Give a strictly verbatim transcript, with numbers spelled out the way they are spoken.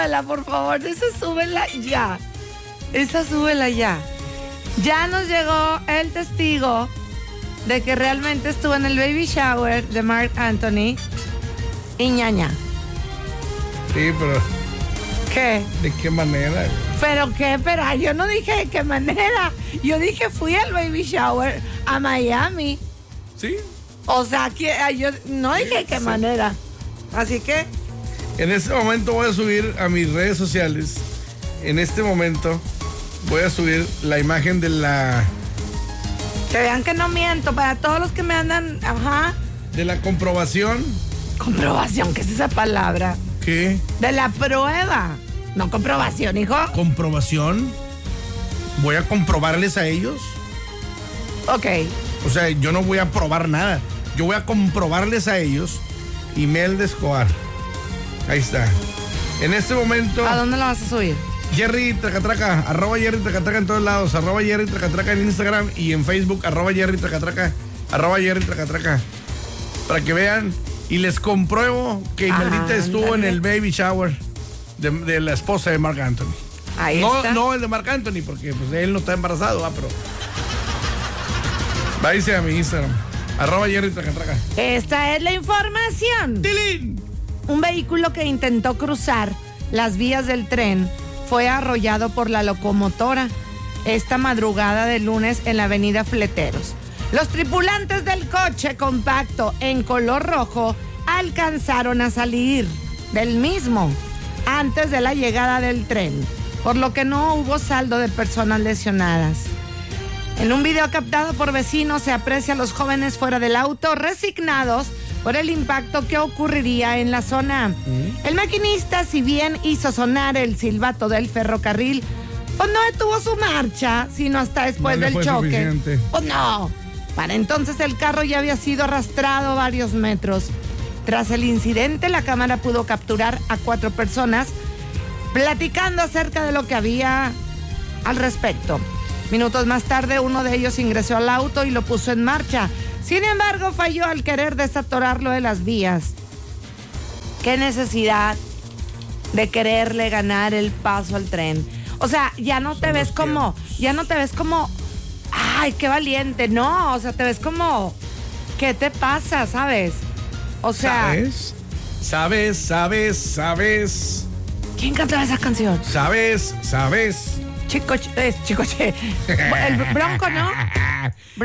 súbela, por favor. Esa súbela ya. Esa súbela ya. Ya nos llegó el testigo de que realmente estuvo en el baby shower de Marc Anthony y ñaña. Sí, pero... ¿Qué? ¿De qué manera? ¿Pero qué? Pero yo no dije de qué manera. Yo dije fui al baby shower a Miami. ¿Sí? O sea, que yo no dije de qué Sí. manera. Así que... En este momento voy a subir a mis redes sociales. En este momento voy a subir la imagen de la... Que vean que no miento. Para todos los que me andan... Ajá. De la comprobación. Comprobación, ¿qué es esa palabra? ¿Qué? De la prueba. No comprobación, hijo. ¿Comprobación? Voy a comprobarles a ellos. Ok. O sea, yo no voy a probar nada. Yo voy a comprobarles a ellos. Imelda Escobar. Ahí está. En este momento... ¿A dónde la vas a subir? Jerry Tracatraca, arroba Jerry Tracatraca en todos lados, arroba Jerry Tracatraca en Instagram y en Facebook, arroba Jerry Tracatraca, arroba Jerry Tracatraca. Para que vean y les compruebo que Imeldita estuvo en el baby shower de, de la esposa de Marc Anthony. Ahí no, está. no el de Marc Anthony, porque pues, él no está embarazado, ¿va? Pero váyase a mi Instagram, arroba Jerry Tracatraca. Esta es la información. ¡Tilín! Un vehículo que intentó cruzar las vías del tren fue arrollado por la locomotora esta madrugada de lunes en la avenida Fleteros. Los tripulantes del coche compacto en color rojo alcanzaron a salir del mismo antes de la llegada del tren, por lo que no hubo saldo de personas lesionadas. En un video captado por vecinos se aprecia a los jóvenes fuera del auto resignados por el impacto que ocurriría en la zona. El maquinista, si bien hizo sonar el silbato del ferrocarril, pues no detuvo su marcha, sino hasta después No le del fue choque. suficiente. Pues no. Para entonces el carro ya había sido arrastrado varios metros. Tras el incidente, la cámara pudo capturar a cuatro personas platicando acerca de lo que había al respecto. Minutos más tarde, uno de ellos ingresó al auto y lo puso en marcha. Sin embargo, falló al querer desatorarlo de las vías. ¿Qué necesidad de quererle ganar el paso al tren? O sea, ya no te ves como, ya no te ves como, ay, qué valiente. No, o sea, te ves como, ¿qué te pasa, sabes? O sea, ¿Sabes? ¿Sabes? ¿Sabes? ¿Sabes? ¿quién cantaba esa canción? ¿Sabes? ¿Sabes? Chico, Ch- es Chico, Che. El Bronco, ¿no?